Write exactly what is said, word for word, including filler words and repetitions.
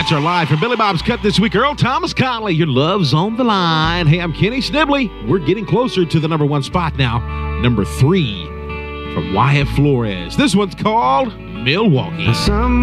That's our live from Billy Bob's Cut this week. Earl Thomas Conley, your love's on the line. Hey, I'm Kenny Snibley. We're getting closer to the number one spot now. Number three from Wyatt Flores. This one's called Milwaukee. Some